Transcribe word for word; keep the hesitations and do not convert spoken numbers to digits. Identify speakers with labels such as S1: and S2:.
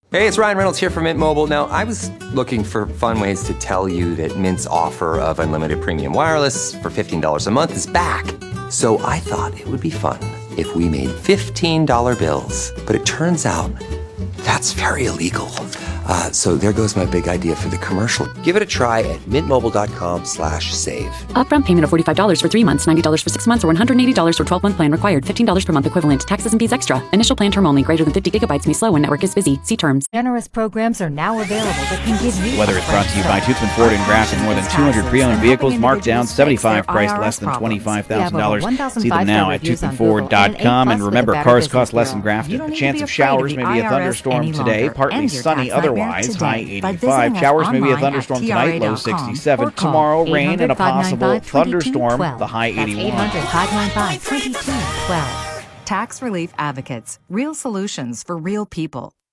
S1: Hey, it's Ryan Reynolds here from Mint Mobile. Now, I was looking for fun ways to tell you that Mint's offer of unlimited premium wireless for fifteen dollars a month is back. So I thought it would be fun if we made fifteen dollar bills. But it turns out that's very illegal. Uh, so there goes my big idea for the commercial. Give it a try at mintmobile.com slash save.
S2: Upfront payment of forty-five dollars for three months, ninety dollars for six months, or one hundred eighty dollars for twelve-month plan required. fifteen dollars per month equivalent. Taxes and fees extra. Initial plan term only. Greater than fifty gigabytes may slow when network is busy. See terms.
S3: Generous programs are now available that can give you...
S4: Weather is brought to you by Tootsman Ford and Grafton. More than two hundred pre-owned vehicles marked down, seventy-five priced less than twenty-five thousand dollars. See them now at tootsman ford dot com. And remember, cars cost less in Grafton. A chance of showers, maybe a thunderstorm today. Partly sunny otherwise. High eighty-five. Showers, maybe a thunderstorm tonight. Low sixty-seven. Tomorrow, rain and a possible thunderstorm. The high eighty-one.
S3: eight hundred, five nine five, two two one two.
S5: Tax Relief Advocates. Real solutions for real people.